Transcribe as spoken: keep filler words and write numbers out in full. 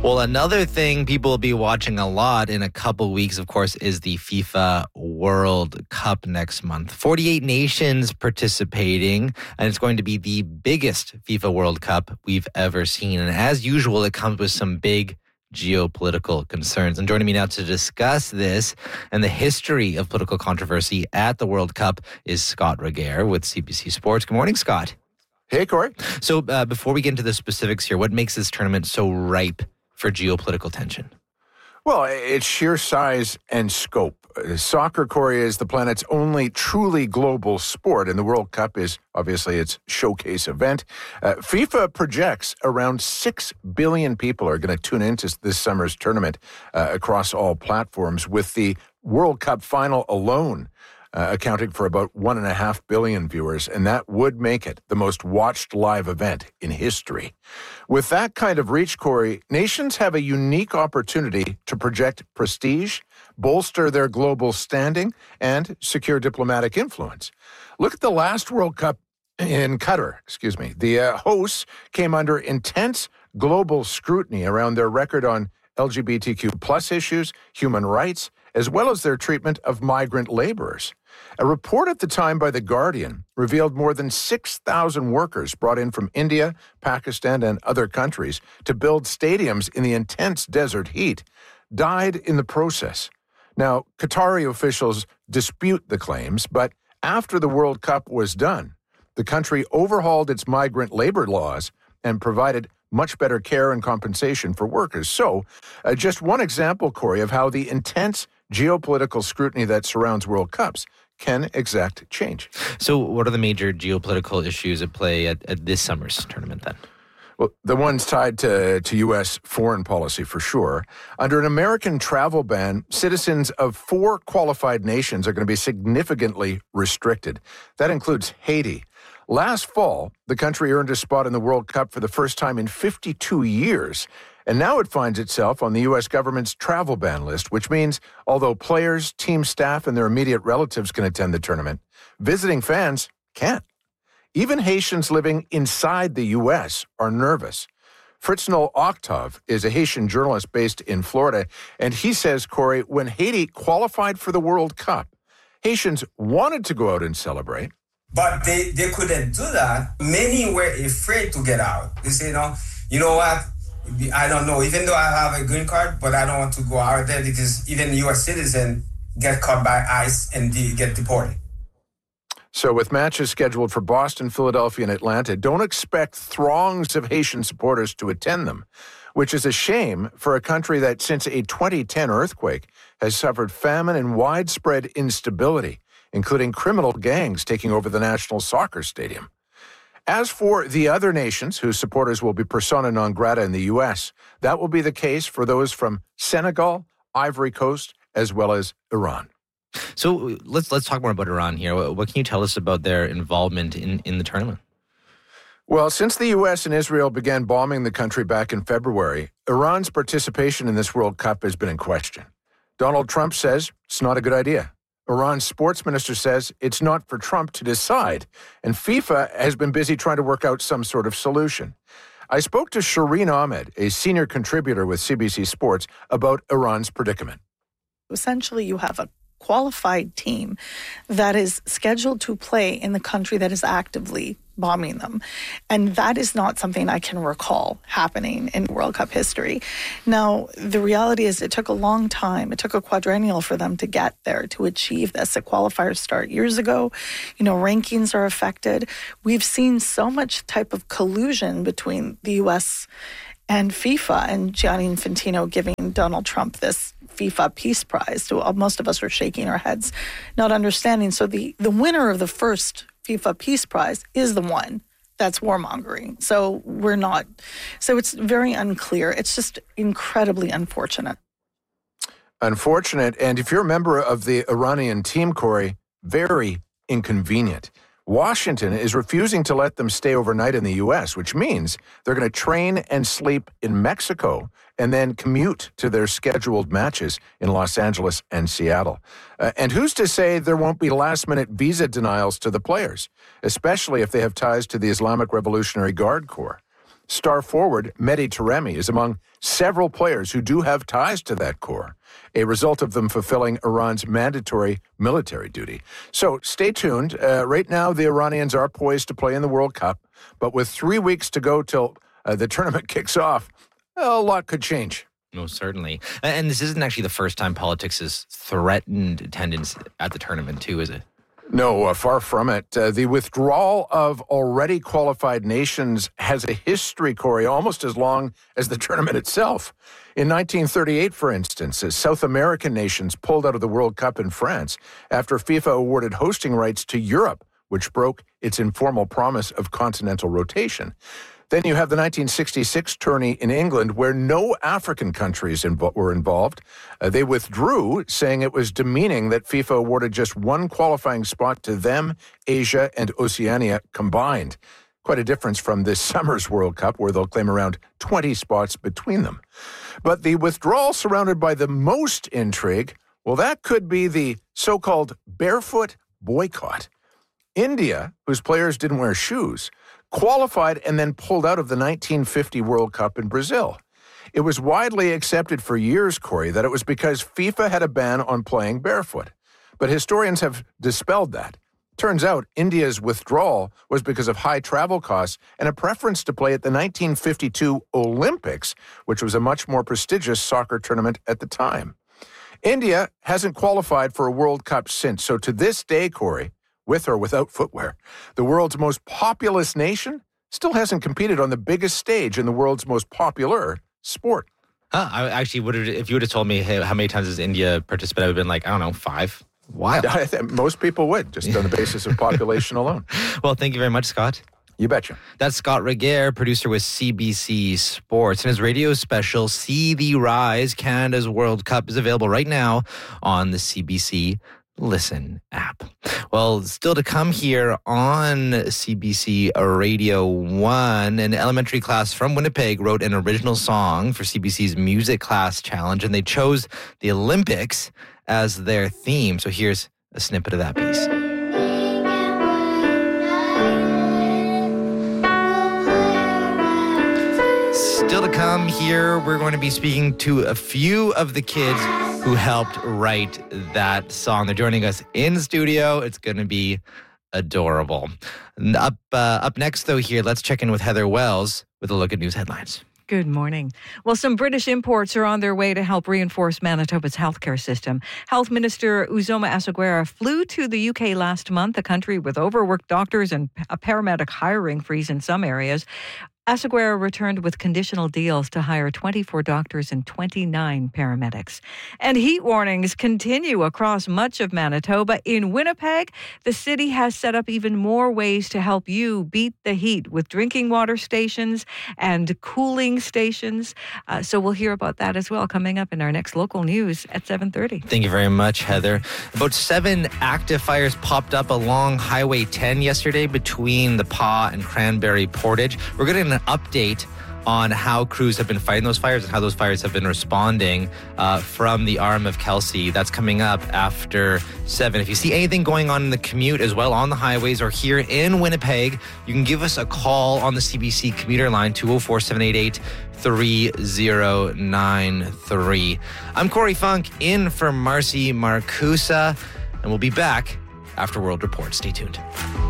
Well, another thing people will be watching a lot in a couple weeks, of course, is the FIFA World Cup next month. forty-eight nations participating, and it's going to be the biggest FIFA World Cup we've ever seen. And as usual, it comes with some big geopolitical concerns. And joining me now to discuss this and the history of political controversy at the World Cup is Scott Regehr with C B C Sports. Good morning, Scott. Hey, Corey. So uh, before we get into the specifics here, what makes this tournament so ripe for geopolitical tension? Well, it's sheer size and scope. Soccer, Corey, is the planet's only truly global sport, and the World Cup is obviously its showcase event. Uh, FIFA projects around six billion people are going to tune into this summer's tournament uh, across all platforms, with the World Cup final alone Uh, accounting for about one and a half billion viewers, and that would make it the most watched live event in history. With that kind of reach, Corey, nations have a unique opportunity to project prestige, bolster their global standing, and secure diplomatic influence. Look at the last World Cup in Qatar, excuse me. The uh, hosts came under intense global scrutiny around their record on L G B T Q plus issues, human rights, as well as their treatment of migrant laborers. A report at the time by The Guardian revealed more than six thousand workers brought in from India, Pakistan, and other countries to build stadiums in the intense desert heat died in the process. Now, Qatari officials dispute the claims, but after the World Cup was done, the country overhauled its migrant labor laws and provided much better care and compensation for workers. So, uh, just one example, Corey, of how the intense geopolitical scrutiny that surrounds World Cups can exact change. So what are the major geopolitical issues at play at, at this summer's tournament then? Well, the ones tied to, to U S foreign policy for sure. Under an American travel ban, citizens of four qualified nations are going to be significantly restricted. That includes Haiti. Last fall, the country earned a spot in the World Cup for the first time in fifty-two years. And now it finds itself on the U S government's travel ban list, which means although players, team staff, and their immediate relatives can attend the tournament, visiting fans can't. Even Haitians living inside the U S are nervous. Fritznel Octave is a Haitian journalist based in Florida, and he says, Corey, when Haiti qualified for the World Cup, Haitians wanted to go out and celebrate. But they, they couldn't do that. Many were afraid to get out. They say, you know, you know what? I don't know, even though I have a green card, but I don't want to go out there because even U S citizens get caught by ICE and de- get deported. So with matches scheduled for Boston, Philadelphia, and Atlanta, don't expect throngs of Haitian supporters to attend them, which is a shame for a country that since a twenty ten earthquake has suffered famine and widespread instability, including criminal gangs taking over the national soccer stadium. As for the other nations whose supporters will be persona non grata in the U S, that will be the case for those from Senegal, Ivory Coast, as well as Iran. So let's let's talk more about Iran here. What can you tell us about their involvement in, in the tournament? Well, since the U S and Israel began bombing the country back in February, Iran's participation in this World Cup has been in question. Donald Trump says it's not a good idea. Iran's sports minister says it's not for Trump to decide, and FIFA has been busy trying to work out some sort of solution. I spoke to Shireen Ahmed, a senior contributor with C B C Sports, about Iran's predicament. Essentially, you have a qualified team that is scheduled to play in the country that is actively bombing them. And that is not something I can recall happening in World Cup history. Now, the reality is it took a long time. It took a quadrennial for them to get there, to achieve this. The qualifiers start years ago. You know, rankings are affected. We've seen so much type of collusion between the U S and FIFA, and Gianni Infantino giving Donald Trump this FIFA Peace Prize. So most of us are shaking our heads, not understanding. So the, the winner of the first FIFA Peace Prize is the one that's warmongering. So we're not. So it's very unclear. It's just incredibly unfortunate. Unfortunate. And if you're a member of the Iranian team, Corey, very inconvenient. Washington is refusing to let them stay overnight in the U S, which means they're going to train and sleep in Mexico and then commute to their scheduled matches in Los Angeles and Seattle. Uh, and who's to say there won't be last-minute visa denials to the players, especially if they have ties to the Islamic Revolutionary Guard Corps? Star forward Mehdi Taremi is among several players who do have ties to that corps, a result of them fulfilling Iran's mandatory military duty. So stay tuned. Uh, right now, the Iranians are poised to play in the World Cup, but with three weeks to go till uh, the tournament kicks off, a lot could change. Most certainly. And this isn't actually the first time politics has threatened attendance at the tournament, too, is it? No, uh, far from it. Uh, the withdrawal of already qualified nations has a history, Corey, almost as long as the tournament itself. In nineteen thirty-eight, for instance, as South American nations pulled out of the World Cup in France after FIFA awarded hosting rights to Europe, which broke its informal promise of continental rotation. Then you have the nineteen sixty-six tourney in England where no African countries invo- were involved. Uh, they withdrew, saying it was demeaning that FIFA awarded just one qualifying spot to them, Asia, and Oceania combined. Quite a difference from this summer's World Cup, where they'll claim around twenty spots between them. But the withdrawal surrounded by the most intrigue, well, that could be the so-called barefoot boycott. India, whose players didn't wear shoes, qualified and then pulled out of the nineteen fifty World Cup in Brazil. It was widely accepted for years, Corey, that it was because FIFA had a ban on playing barefoot. But historians have dispelled that. Turns out India's withdrawal was because of high travel costs and a preference to play at the nineteen fifty-two Olympics, which was a much more prestigious soccer tournament at the time. India hasn't qualified for a World Cup since, so to this day, Corey, with or without footwear, the world's most populous nation still hasn't competed on the biggest stage in the world's most popular sport. Huh, I actually would have, if you would have told me, hey, how many times has India participated, I would have been like, I don't know, five. Wild. I think most people would, just on the basis of population alone. Well, thank you very much, Scott. You betcha. That's Scott Regehr, producer with C B C Sports. And his radio special, See the Rise, Canada's World Cup, is available right now on the C B C Listen app. Well, still to come here on C B C Radio one, an elementary class from Winnipeg wrote an original song for C B C's Music Class Challenge, and they chose the Olympics as their theme. So here's a snippet of that piece. Still to come here, we're going to be speaking to a few of the kids who helped write that song. They're joining us in studio. It's going to be adorable. Up, uh, up next, though, here, let's check in with Heather Wells with a look at news headlines. Good morning. Well, some British imports are on their way to help reinforce Manitoba's healthcare system. Health Minister Uzoma Asseguera flew to the U K last month, a country with overworked doctors and a paramedic hiring freeze in some areas. Asseguera returned with conditional deals to hire twenty-four doctors and twenty-nine paramedics. And heat warnings continue across much of Manitoba. In Winnipeg, the city has set up even more ways to help you beat the heat with drinking water stations and cooling stations. Uh, so we'll hear about that as well coming up in our next local news at seven thirty. Thank you very much, Heather. About seven active fires popped up along Highway ten yesterday between the Paw and Cranberry Portage. We're getting an update on how crews have been fighting those fires and how those fires have been responding uh, from the arm of Kelsey. That's coming up after seven. If you see anything going on in the commute as well on the highways or here in Winnipeg, you can give us a call on the C B C commuter line, two oh four, seven eight eight, three oh nine three. I'm Corey Funk in for Marcy Marcusa, and we'll be back after World Report. Stay tuned.